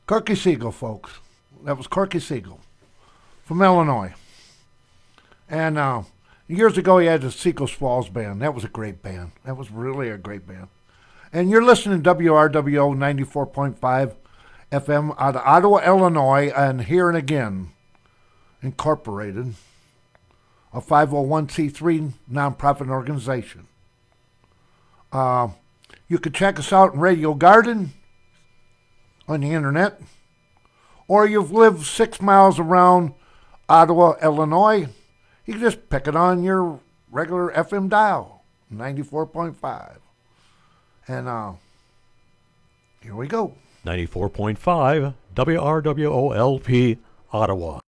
Corky Siegel, folks. That was Corky Siegel from Illinois. And years ago, he had the Seagulls Falls Band. That was a great band. That was really a great band. And you're listening to WRWO 94.5 FM out of Ottawa, Illinois, and Here and Again Incorporated, a 501c3 nonprofit organization. You can check us out in Radio Garden on the internet, or you've lived 6 miles around Ottawa, Illinois, you can just pick it on your regular FM dial, 94.5. And here we go. 94.5 WRWOLP Ottawa.